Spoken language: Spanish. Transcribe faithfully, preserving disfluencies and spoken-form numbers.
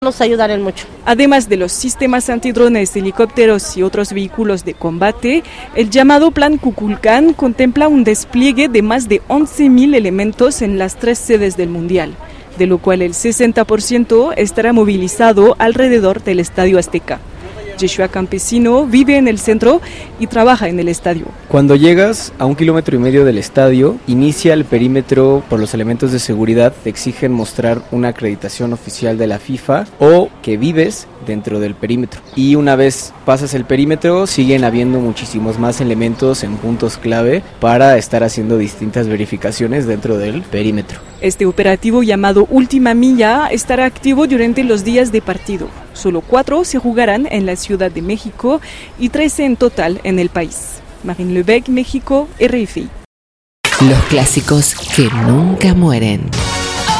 Nos ayudarán mucho. Además de los sistemas antidrones, helicópteros y otros vehículos de combate, el llamado Plan Kukulkan contempla un despliegue de más de once mil elementos en las tres sedes del Mundial, de lo cual el sesenta por ciento estará movilizado alrededor del Estadio Azteca. Yeshua Campesino vive en el centro y trabaja en el estadio. Cuando llegas a un kilómetro y medio del estadio, inicia el perímetro por los elementos de seguridad. Te exigen mostrar una acreditación oficial de la FIFA o que vives dentro del perímetro. Y una vez pasas el perímetro, siguen habiendo muchísimos más elementos en puntos clave para estar haciendo distintas verificaciones dentro del perímetro. Este operativo llamado Última Milla estará activo durante los días de partido. Solo cuatro se jugarán en la Ciudad de México y trece en total en el país. Marine Lebec, México, R F I. Los clásicos que nunca mueren.